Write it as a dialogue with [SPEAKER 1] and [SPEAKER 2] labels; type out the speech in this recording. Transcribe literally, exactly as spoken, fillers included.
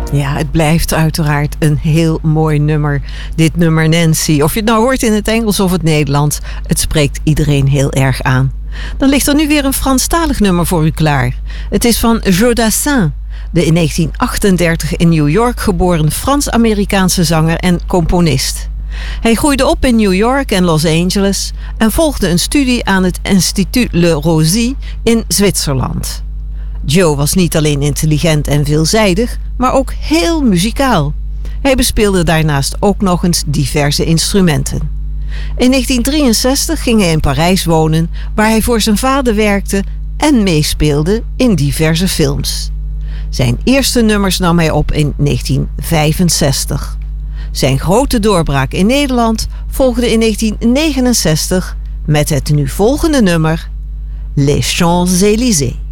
[SPEAKER 1] Ja, het blijft uiteraard een heel mooi nummer. Dit nummer Nancy. Of je het nou hoort in het Engels of het Nederlands, het spreekt iedereen heel erg aan. Dan ligt er nu weer een Franstalig nummer voor u klaar. Het is van Jodassin, de in negentien achtendertig in New York geboren Frans-Amerikaanse zanger en componist. Hij groeide op in New York en Los Angeles en volgde een studie aan het Institut Le Rosey in Zwitserland. Joe was niet alleen intelligent en veelzijdig, maar ook heel muzikaal. Hij bespeelde daarnaast ook nog eens diverse instrumenten. In negentien drieënzestig ging hij in Parijs wonen, waar hij voor zijn vader werkte en meespeelde in diverse films. Zijn eerste nummers nam hij op in negentien vijfenzestig. Zijn grote doorbraak in Nederland volgde in negentien negenenzestig met het nu volgende nummer Les Champs-Élysées.